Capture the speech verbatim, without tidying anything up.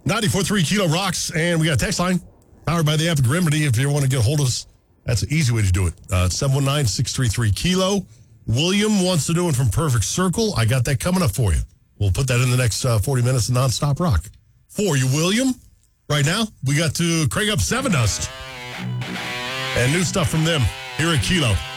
ninety-four point three Kilo rocks, and we got a text line powered by the Epic Remedy. If you want to get a hold of us, that's an easy way to do it. Uh, seven one nine, six three three, Kilo. William wants to do it from Perfect Circle. I got that coming up for you. We'll put that in the next uh, forty minutes of nonstop rock. For you, William. Right now, we got to crank up Seven Dust. And new stuff from them here at Kilo.